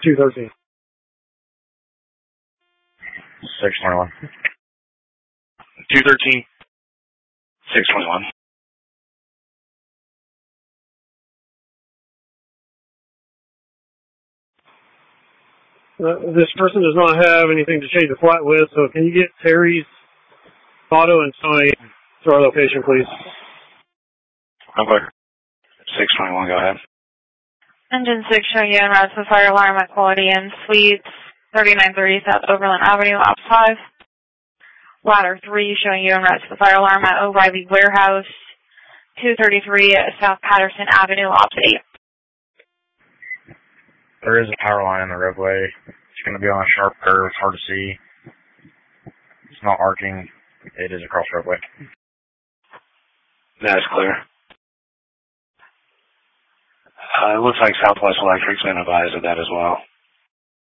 213. 621. 213. 621. This person does not have anything to change the flat with, so can you get Terry's Auto and Tony to our location, please? Okay. 621, go ahead. Engine 6 showing you en route to the fire alarm at Quality Inn Suites, 3930 South Overland Avenue, Ops 5. Ladder 3 showing you en route to the fire alarm at O'Reilly Warehouse, 233 South Patterson Avenue, Ops 8. There is a power line in the roadway. It's going to be on a sharp curve. It's hard to see. It's not arcing. It is a cross roadway. That's clear. It looks like Southwest Electric's been advised of that as well.